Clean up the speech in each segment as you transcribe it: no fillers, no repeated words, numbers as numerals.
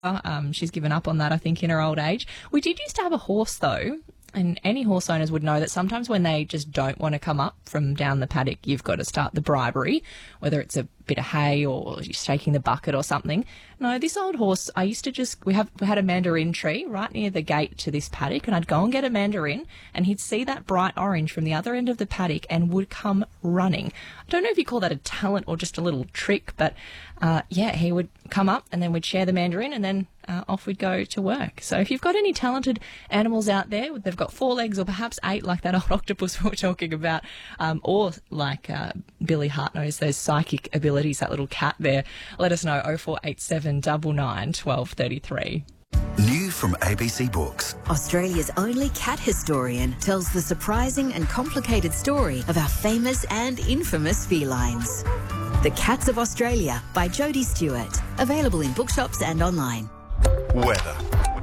She's given up on that, I think, in her old age. We did used to have a horse, though, and any horse owners would know that sometimes when they just don't want to come up from down the paddock, you've got to start the bribery, whether it's a bit of hay or you're shaking the bucket or something. No, this old horse, I used to we had a mandarin tree right near the gate to this paddock, and I'd go and get a mandarin, and he'd see that bright orange from the other end of the paddock and would come running. I don't know if you call that a talent or just a little trick, but he would come up and then we'd share the mandarin, and then off we'd go to work. So if you've got any talented animals out there, they've got 4 legs or perhaps 8 like that old octopus we were talking about, or like Billy Hartnose, those psychic abilities, that little cat there, let us know. 0487 99 1233. New from ABC Books. Australia's only cat historian tells the surprising and complicated story of our famous and infamous felines. The Cats of Australia by Jodie Stewart. Available in bookshops and online. Weather.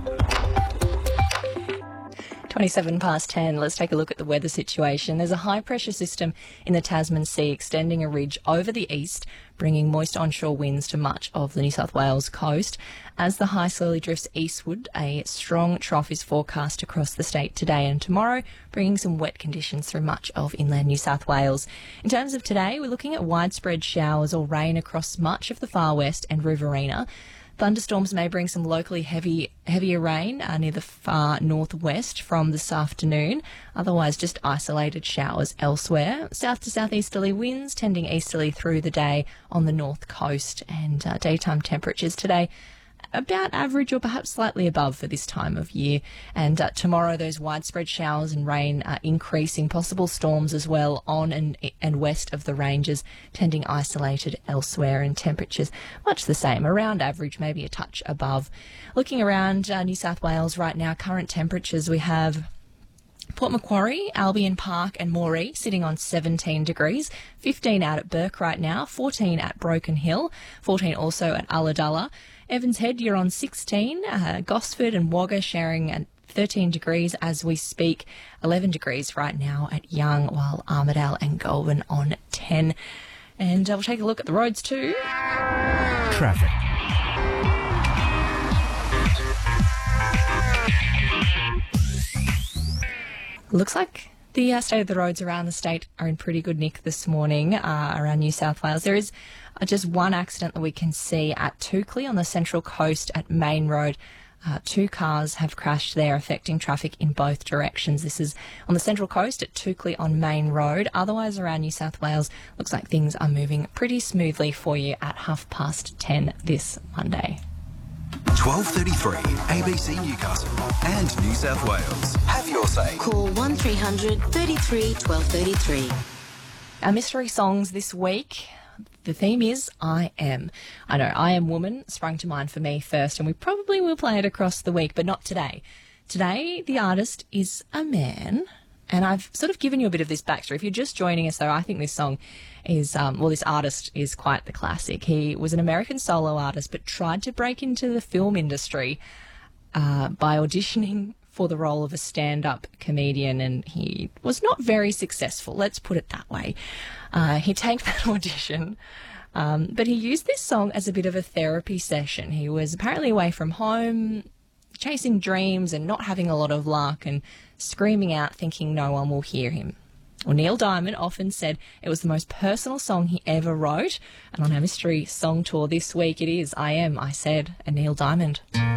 27 past 10, let's take a look at the weather situation. There's a high pressure system in the Tasman Sea extending a ridge over the east, bringing moist onshore winds to much of the New South Wales coast. As the high slowly drifts eastward, a strong trough is forecast across the state today and tomorrow, bringing some wet conditions through much of inland New South Wales. In terms of today, we're looking at widespread showers or rain across much of the far west and Riverina. Thunderstorms may bring some locally heavier rain near the far northwest from this afternoon. Otherwise, just isolated showers elsewhere. South to southeasterly winds tending easterly through the day on the north coast, and daytime temperatures today about average or perhaps slightly above for this time of year. And tomorrow, those widespread showers and rain are increasing. Possible storms as well on and west of the ranges, tending isolated elsewhere, and temperatures much the same, around average, maybe a touch above. Looking around New South Wales right now, current temperatures, we have Port Macquarie, Albion Park and Moree sitting on 17 degrees, 15 out at Burke right now, 14 at Broken Hill, 14 also at Ulladulla. Evans Head, you're on 16, Gosford and Wagga sharing at 13 degrees as we speak, 11 degrees right now at Young, while Armidale and Goulburn on 10. And we'll take a look at the roads too. Traffic. Looks like the state of the roads around the state are in pretty good nick this morning around New South Wales. There is just one accident that we can see at Toukley on the Central Coast at Main Road. 2 cars have crashed there, affecting traffic in both directions. This is on the Central Coast at Toukley on Main Road. Otherwise, around New South Wales, looks like things are moving pretty smoothly for you at 10:30 this Monday. 12:33 ABC Newcastle and New South Wales. Have your say. Call 1300 33 1233. Our mystery songs this week, the theme is I Am. I know, I Am Woman sprung to mind for me first, and we probably will play it across the week, but not today. Today, the artist is a man, and I've sort of given you a bit of this backstory. If you're just joining us, though, I think this song is, this artist is quite the classic. He was an American solo artist, but tried to break into the film industry by auditioning for the role of a stand-up comedian, and he was not very successful, let's put it that way. He tanked that audition, but he used this song as a bit of a therapy session. He was apparently away from home, chasing dreams and not having a lot of luck, and screaming out thinking no one will hear him. Well, Neil Diamond often said it was the most personal song he ever wrote, and on our mystery song tour this week it is I Am, I Said, and Neil Diamond.